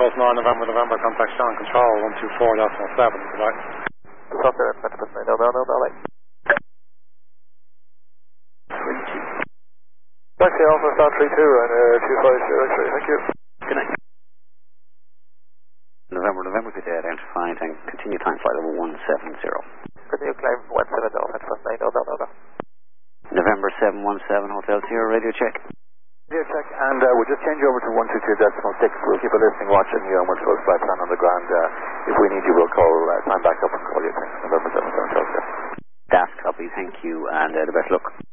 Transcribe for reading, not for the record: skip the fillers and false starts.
Coast 9 November, November, contact Sean Control 124.7, goodbye. Stop there, Metapus 9, no, like. Taxi Alpha Star 32 and 250, thank you. Good night. November, November, good day, identified and continue time flight level 170. Continue climb 17 Delta, Metapus 9, no. November 717, Hotel Sierra, radio check. Radio check, and we'll just change over to 122.6. We'll keep a listening watch in here and we'll close flight plan on the ground. If we need you, we'll call time back up and call you. Thanks, November 717, Hotel Sierra. Das copy, thank you, and the best luck.